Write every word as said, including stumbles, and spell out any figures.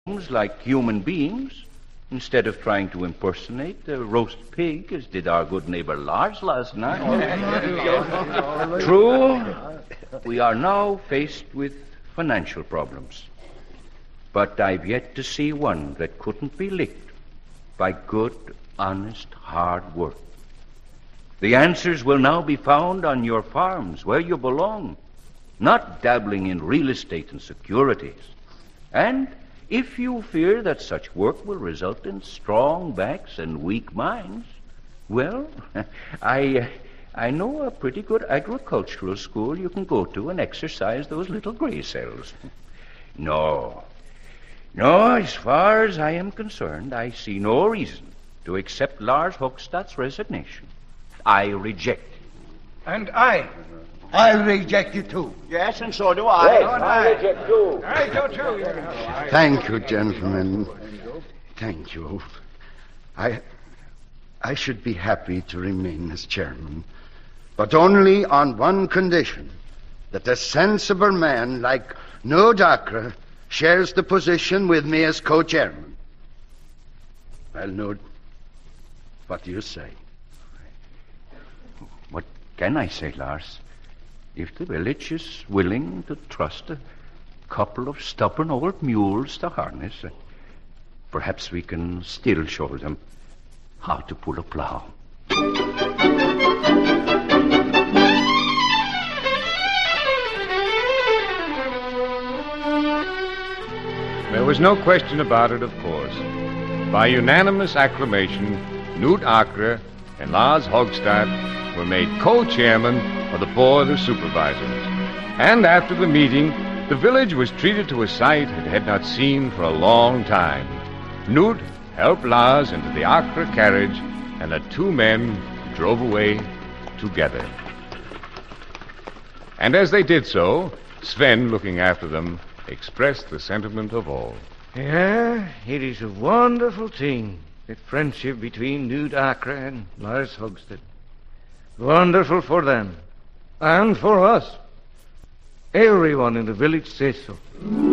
like human beings, instead of trying to impersonate a roast pig, as did our good neighbor Lars last night. True, we are now faced with financial problems. But I've yet to see one that couldn't be licked by good, honest, hard work. The answers will now be found on your farms, where you belong, not dabbling in real estate and securities. And if you fear that such work will result in strong backs and weak minds, well, I I know a pretty good agricultural school you can go to and exercise those little gray cells. No. No, as far as I am concerned, I see no reason to accept Lars Hogstad's resignation. I reject it. And I. I'll reject it too. Yes, and so do I. Yes, I reject too. I do too. Thank you, gentlemen. Thank you. I I should be happy to remain as chairman, but only on one condition, that a sensible man like Knud Akre shares the position with me as co-chairman. Well, Knud, what do you say? What can I say, Lars? If the village is willing to trust a couple of stubborn old mules to harness, uh, perhaps we can still show them how to pull a plow. There was no question about it, of course. By unanimous acclamation, Knud Akre and Lars Hogstad were made co-chairmen of the Board of Supervisors. And after the meeting, the village was treated to a sight it had not seen for a long time. Knud helped Lars into the Akre carriage, and the two men drove away together. And as they did so, Sven, looking after them, expressed the sentiment of all. Yeah, it is a wonderful thing, the friendship between Knud Akre and Lars Hogstad. Wonderful for them, and for us. Everyone in the village says so.